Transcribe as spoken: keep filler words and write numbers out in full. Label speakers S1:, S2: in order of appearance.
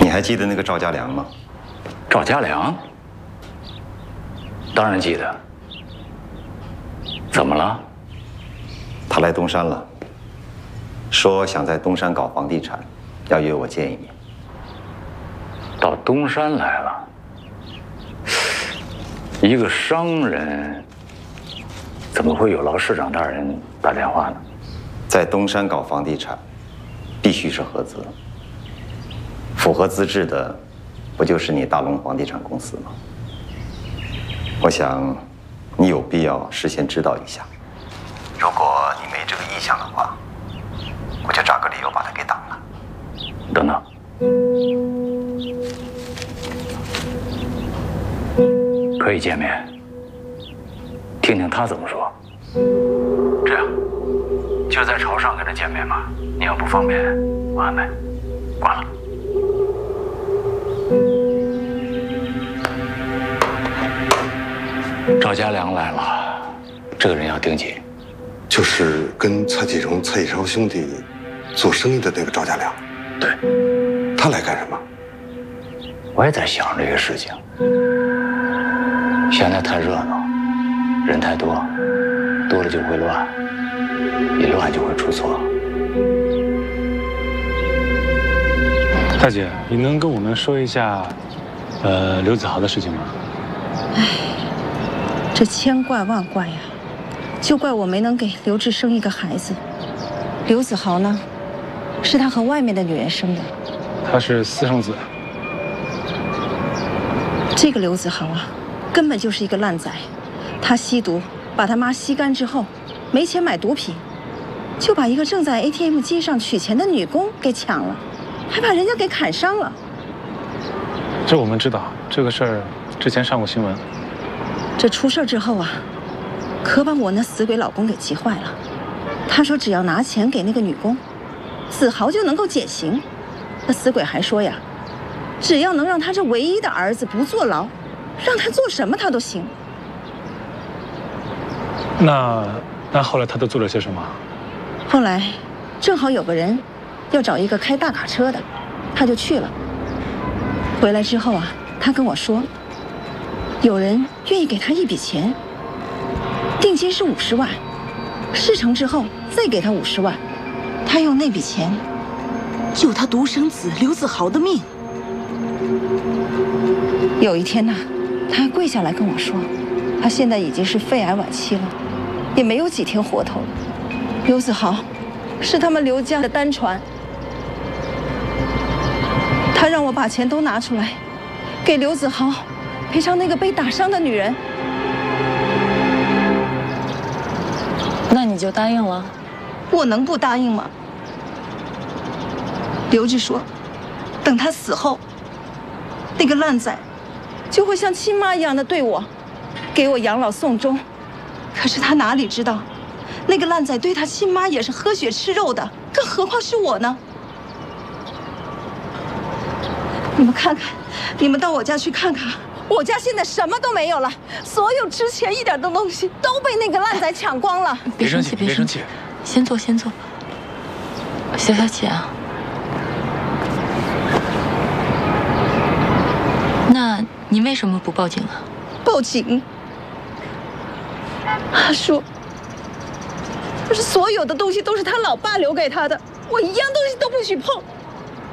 S1: 还记得那个赵家良吗？
S2: 赵家良？当然记得。怎么了？
S1: 他来东山了，说想在东山搞房地产，要约我见一面。
S2: 到东山来了？一个商人，怎么会有劳市长大人打电话呢？
S1: 在东山搞房地产，必须是合资。符合资质的，不就是你大龙房地产公司吗？我想，你有必要事先知道一下。如果你没这个意向的话，我就找个理由把它给挡了。
S2: 等等，可以见面，听听他怎么说。这样，就在朝上跟他见面吧。你要不方便，我安排。挂了。赵家良来了，这个人要盯紧。
S3: 就是跟蔡启荣、蔡启超兄弟做生意的那个赵家良。
S2: 对，
S3: 他来干什么？
S2: 我也在想这个事情。现在太热闹，人太多，多了就会乱，一乱就会出错。
S4: 大姐，你能跟我们说一下，呃，刘子豪的事情吗？
S5: 唉，这千怪万怪呀，就怪我没能给刘志生一个孩子。刘子豪呢，是他和外面的女人生的。
S4: 他是私生子。
S5: 这个刘子豪啊，根本就是一个烂仔。他吸毒，把他妈吸干之后，没钱买毒品，就把一个正在 A T M 机上取钱的女工给抢了，还把人家给砍伤了。
S4: 这我们知道，这个事儿之前上过新闻。
S5: 这出事之后啊，可把我那死鬼老公给急坏了。他说只要拿钱给那个女工，子豪就能够减刑。那死鬼还说呀，只要能让他这唯一的儿子不坐牢，让他做什么他都行。
S4: 那那后来他都做了些什么？
S5: 后来正好有个人要找一个开大卡车的，他就去了。回来之后啊，他跟我说，有人愿意给他一笔钱，定金是五十万，事成之后再给他五十万，他用那笔钱救他独生子刘子豪的命。有一天呢，他还跪下来跟我说，他现在已经是肺癌晚期了，也没有几天活头了。刘子豪是他们刘家的单传，他让我把钱都拿出来，给刘子豪赔偿那个被打伤的女人。
S6: 那你就答应了？
S5: 我能不答应吗？刘志说，等他死后，那个烂仔就会像亲妈一样的对我，给我养老送终。可是他哪里知道，那个烂仔对他亲妈也是喝血吃肉的，更何况是我呢？你们看看，你们到我家去看看，我家现在什么都没有了，所有值钱一点的东西都被那个烂仔抢光了。
S6: 别生气，别生气，先坐，先坐。小小姐啊，那你为什么不报警啊？
S5: 报警？他说，就是所有的东西都是他老爸留给他的，我一样东西都不许碰。